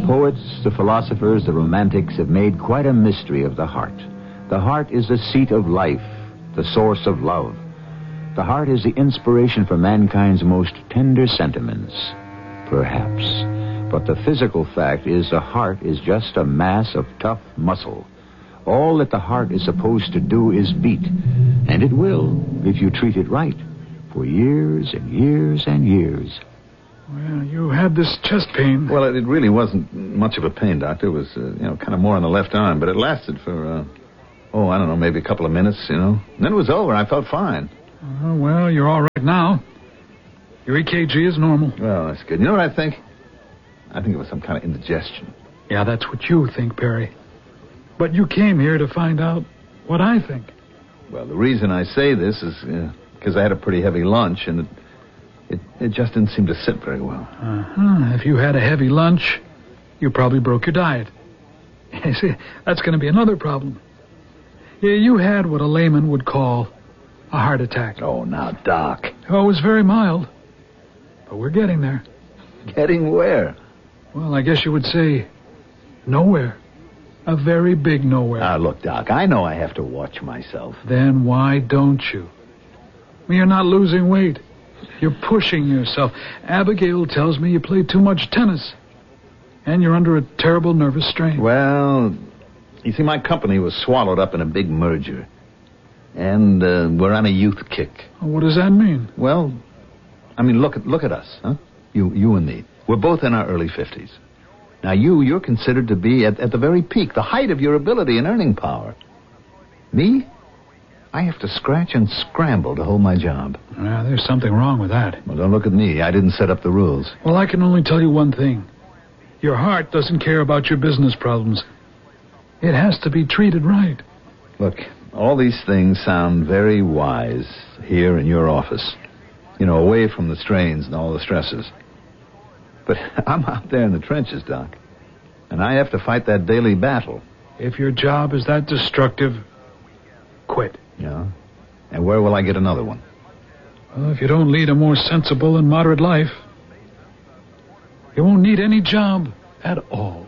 poets, the philosophers, the romantics have made quite a mystery of the heart. The heart is the seat of life, the source of love. The heart is the inspiration for mankind's most tender sentiments. Perhaps. But the physical fact is the heart is just a mass of tough muscle. All that the heart is supposed to do is beat. And it will, if you treat it right, for years and years and years. Well, you had this chest pain. Well, it really wasn't much of a pain, Doctor. It was, kind of more on the left arm, but it lasted for, I don't know, maybe a couple of minutes, And then it was over. I felt fine. Well, you're all right now. Your EKG is normal. Well, that's good. You know what I think? I think it was some kind of indigestion. Yeah, that's what you think, Perry. But you came here to find out what I think. Well, the reason I say this is because I had a pretty heavy lunch, and it just didn't seem to sit very well. If you had a heavy lunch, you probably broke your diet. You see, that's going to be another problem. Yeah, you had what a layman would call a heart attack. Oh, now, Doc. Oh, it was very mild. But we're getting there. Getting where? Well, I guess you would say nowhere. A very big nowhere. Now, look, Doc, I know I have to watch myself. Then why don't you? Well, you're not losing weight. You're pushing yourself. Abigail tells me you play too much tennis. And you're under a terrible nervous strain. Well, you see, my company was swallowed up in a big merger. And we're on a youth kick. What does that mean? Well, I mean, look at us, huh? You and me. We're both in our early 50s. Now, you're considered to be at the very peak, the height of your ability and earning power. Me? I have to scratch and scramble to hold my job. There's something wrong with that. Well, don't look at me. I didn't set up the rules. Well, I can only tell you one thing. Your heart doesn't care about your business problems. It has to be treated right. Look, all these things sound very wise here in your office. Away from the strains and all the stresses. But I'm out there in the trenches, Doc. And I have to fight that daily battle. If your job is that destructive, quit. Yeah? And where will I get another one? Well, if you don't lead a more sensible and moderate life, you won't need any job at all.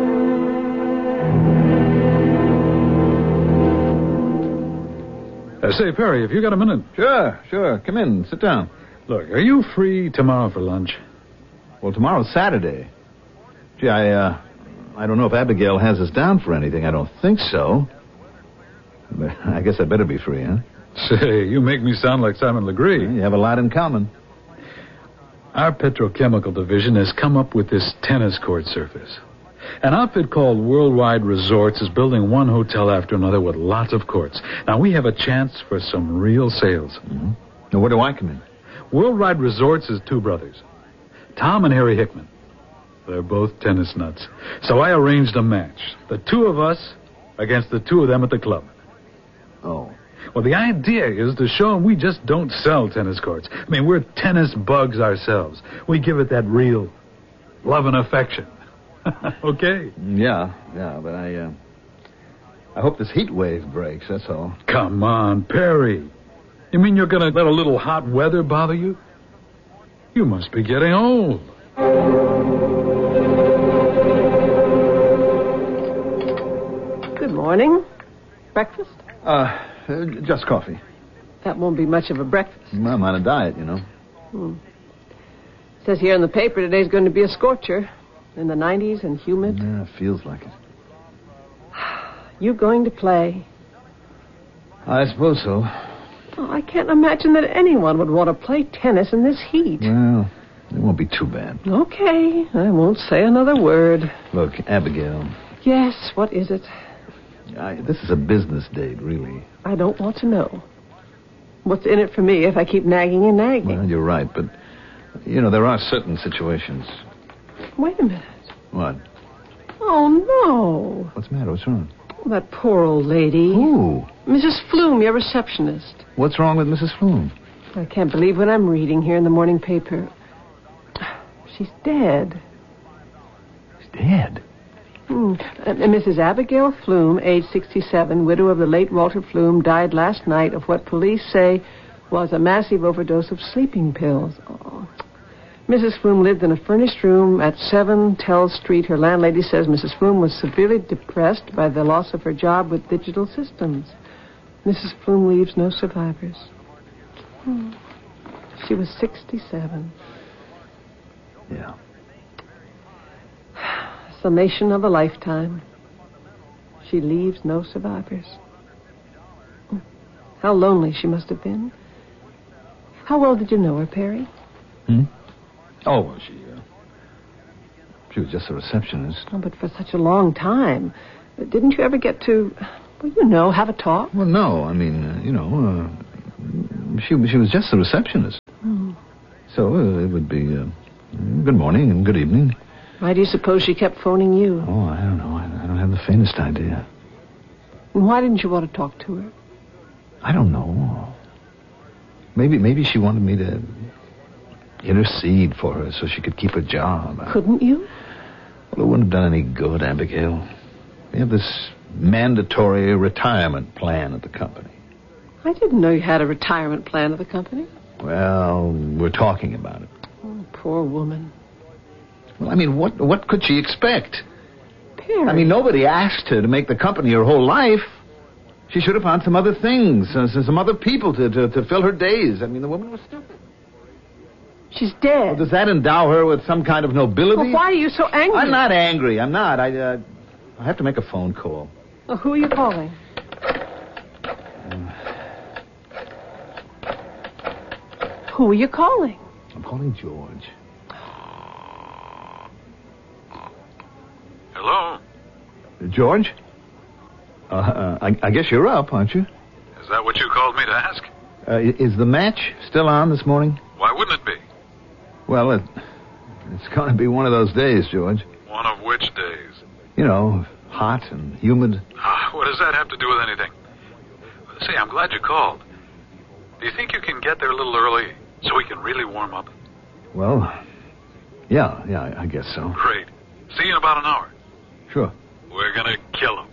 Say, Perry, have you got a minute? Sure. Come in. Sit down. Look, are you free tomorrow for lunch? Well, tomorrow's Saturday. Gee, I don't know if Abigail has us down for anything. I don't think so. But I guess I'd better be free, huh? Say, you make me sound like Simon Legree. You have a lot in common. Our petrochemical division has come up with this tennis court surface. An outfit called Worldwide Resorts is building one hotel after another with lots of courts. Now, we have a chance for some real sales. Mm-hmm. Now, where do I come in? Worldwide Resorts is two brothers, Tom and Harry Hickman. They're both tennis nuts. So I arranged a match. The two of us against the two of them at the club. Oh. Well, the idea is to show them we just don't sell tennis courts. I mean, we're tennis bugs ourselves. We give it that real love and affection. Okay? Yeah, but I hope this heat wave breaks, that's all. Come on, Perry. You mean you're going to let a little hot weather bother you? You must be getting old. Good morning. Breakfast? Just coffee. That won't be much of a breakfast. I'm on a diet, It says here in the paper today's going to be a scorcher. In the 90s and humid. Yeah, feels like it. You going to play? I suppose so. Oh, I can't imagine that anyone would want to play tennis in this heat. Well, it won't be too bad. Okay, I won't say another word. Look, Abigail. Yes, what is it? This is a business date, really. I don't want to know. What's in it for me if I keep nagging and nagging? Well, you're right, but, there are certain situations. Wait a minute. What? Oh, no. What's the matter? What's wrong? Oh, that poor old lady. Who? Mrs. Flume, your receptionist. What's wrong with Mrs. Flume? I can't believe what I'm reading here in the morning paper. She's dead. She's dead? Mrs. Abigail Flume, age 67, widow of the late Walter Flume, died last night of what police say was a massive overdose of sleeping pills. Oh. Mrs. Flume lived in a furnished room at 7 Tell Street. Her landlady says Mrs. Flume was severely depressed by the loss of her job with Digital Systems. Mrs. Flume leaves no survivors. She was 67. Yeah. Summation of a lifetime. She leaves no survivors. How lonely she must have been. How well did you know her, Perry? Oh, well, she was just a receptionist. Oh, but for such a long time. Didn't you ever get to, well, have a talk? Well, no. I mean, she was just a receptionist. So it would be good morning and good evening. Why do you suppose she kept phoning you? Oh, I don't know. I don't have the faintest idea. And why didn't you want to talk to her? I don't know. Maybe she wanted me to intercede for her so she could keep her job. Couldn't you? Well, it wouldn't have done any good, Abigail. We have this mandatory retirement plan at the company. I didn't know you had a retirement plan at the company. Well, we're talking about it. Oh, poor woman. Well, I mean, what could she expect? Perry. I mean, nobody asked her to make the company her whole life. She should have found some other things, some other people to fill her days. I mean, the woman was stupid. She's dead. Well, does that endow her with some kind of nobility? Well, why are you so angry? I'm not angry. I'm not. I have to make a phone call. Well, who are you calling? Who are you calling? I'm calling George. Hello? George? I guess you're up, aren't you? Is that what you called me to ask? Is the match still on this morning? Why wouldn't it be? Well, it's going to be one of those days, George. One of which days? You know, hot and humid. What does that have to do with anything? Say, I'm glad you called. Do you think you can get there a little early so we can really warm up? Well, yeah, I guess so. Great. See you in about an hour. Sure. We're gonna kill him.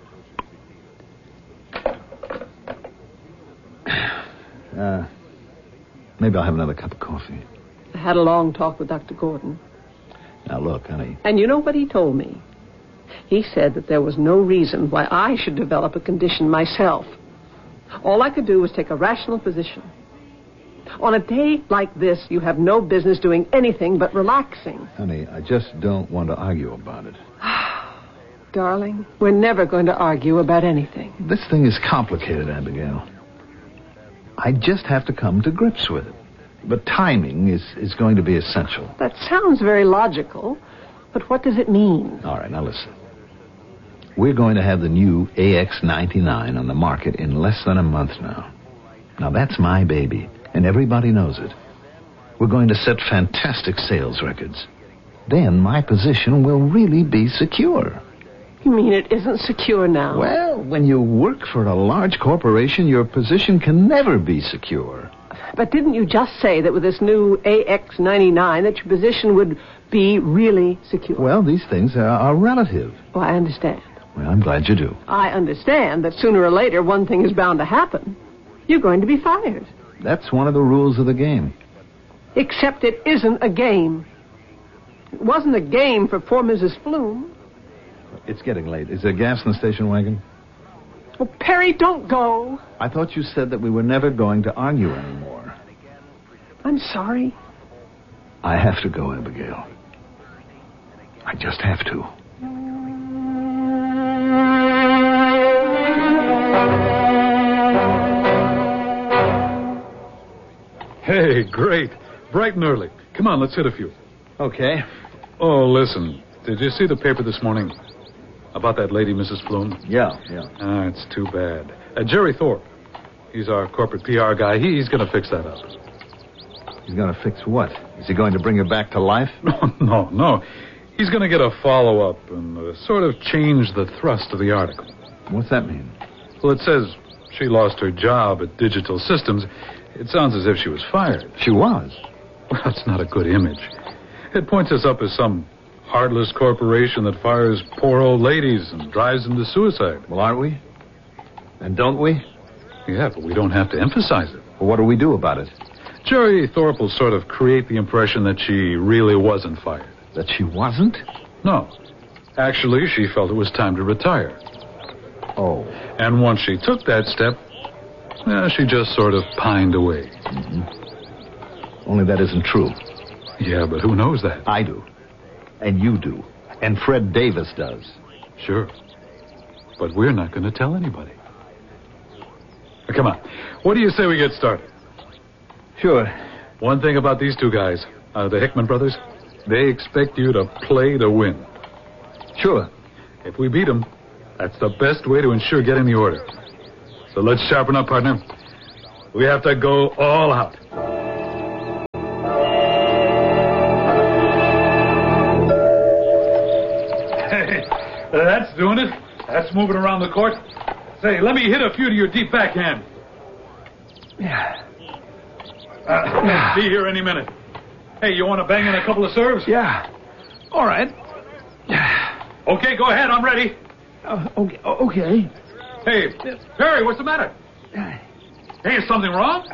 Maybe I'll have another cup of coffee. I had a long talk with Dr. Gordon. Now, look, honey. And you know what he told me? He said that there was no reason why I should develop a condition myself. All I could do was take a rational position. On a day like this, you have no business doing anything but relaxing. Honey, I just don't want to argue about it. Darling, we're never going to argue about anything. This thing is complicated, Abigail. I just have to come to grips with it. But timing is going to be essential. That sounds very logical, but what does it mean? All right, now listen. We're going to have the new AX99 on the market in less than a month now. Now, that's my baby, and everybody knows it. We're going to set fantastic sales records. Then my position will really be secure. You mean it isn't secure now? Well, when you work for a large corporation, your position can never be secure. But didn't you just say that with this new AX99 that your position would be really secure? Well, these things are relative. Oh, I understand. Well, I'm glad you do. I understand that sooner or later one thing is bound to happen. You're going to be fired. That's one of the rules of the game. Except it isn't a game. It wasn't a game for poor Mrs. Flume. It's getting late. Is there gas in the station wagon? Oh, Perry, don't go. I thought you said that we were never going to argue anymore. I'm sorry. I have to go, Abigail. I just have to. Hey, great. Bright and early. Come on, let's hit a few. Okay. Oh, listen. Did you see the paper this morning? About that lady, Mrs. Flume? Yeah. Ah, it's too bad. Jerry Thorpe. He's our corporate PR guy. He's going to fix that up. He's going to fix what? Is he going to bring her back to life? No. He's going to get a follow-up and sort of change the thrust of the article. What's that mean? Well, it says she lost her job at Digital Systems. It sounds as if she was fired. She was. Well, that's not a good image. It points us up as some heartless corporation that fires poor old ladies and drives them to suicide. Well, aren't we? And don't we? Yeah, but we don't have to emphasize it. Well, what do we do about it? Jerry Thorpe will sort of create the impression that she really wasn't fired. That she wasn't? No. Actually, she felt it was time to retire. Oh. And once she took that step, she just sort of pined away. Mm-hmm. Only that isn't true. Yeah, but who knows that? I do. And you do. And Fred Davis does. Sure. But we're not going to tell anybody. Now, come on. What do you say we get started? Sure. One thing about these two guys, the Hickman brothers, they expect you to play to win. Sure. If we beat them, that's the best way to ensure getting the order. So let's sharpen up, partner. We have to go all out. Hey, that's doing it. That's moving around the court. Say, let me hit a few to your deep backhand. Yeah. Be here any minute. Hey, you want to bang in a couple of serves? Yeah. All right. Okay, go ahead. I'm ready. Okay. Hey, Perry, what's the matter? Hey, is something wrong?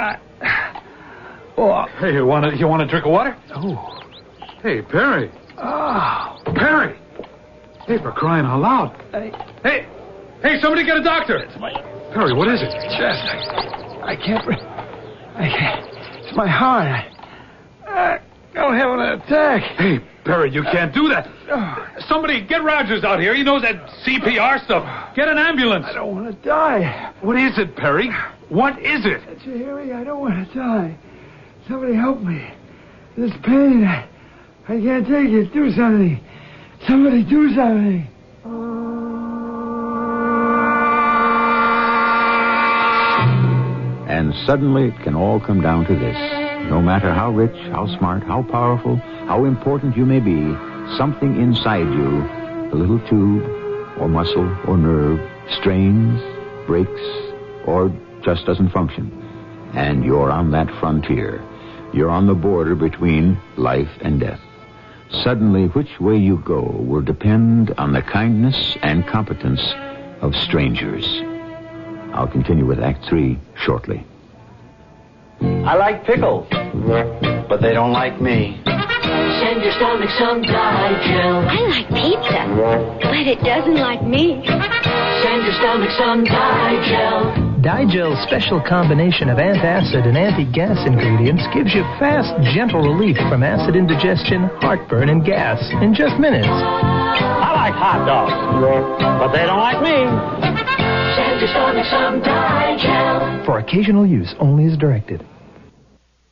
Hey, you want a drink of water? Oh. Hey, Perry. Oh. Perry. Hey, for crying out loud. Hey, somebody get a doctor. It's my Perry, what is it? chest. I can't. It's my heart. I'm having an attack. Hey, Perry, you can't do that. Somebody get Rogers out here. He knows that CPR stuff. Get an ambulance. I don't want to die. What is it, Perry? What is it? Can't you hear me? I don't want to die. Somebody help me. This pain, I can't take it. Do something. Somebody do something. And suddenly it can all come down to this. No matter how rich, how smart, how powerful, how important you may be, something inside you, a little tube, or muscle, or nerve, strains, breaks, or just doesn't function. And you're on that frontier. You're on the border between life and death. Suddenly, which way you go will depend on the kindness and competence of strangers. I'll continue with Act 3 shortly. I like pickles, but they don't like me. Send your stomach some Digel. I like pizza, but it doesn't like me. Send your stomach some Digel. Digel's special combination of antacid and anti-gas ingredients gives you fast, gentle relief from acid indigestion, heartburn, and gas in just minutes. I like hot dogs, but they don't like me. Send your stomach some Digel. For occasional use only as directed.